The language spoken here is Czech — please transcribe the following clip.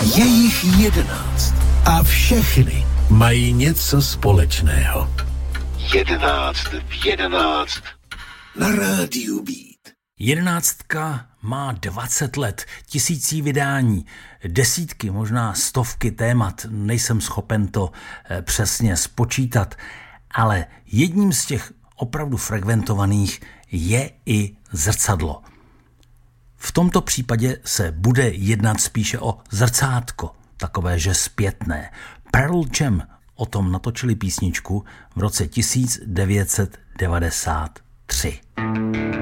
Je jich 11 a všechny mají něco společného. 11 v 11 na rádiu Beat. 11 má 20 let, tisící vydání, desítky, možná stovky témat, nejsem schopen to přesně spočítat, ale jedním z těch opravdu frekventovaných je i zrcadlo. V tomto případě se bude jednat spíše o zrcátko, takové že zpětné. Pearl Jam o tom natočili písničku v roce 1993.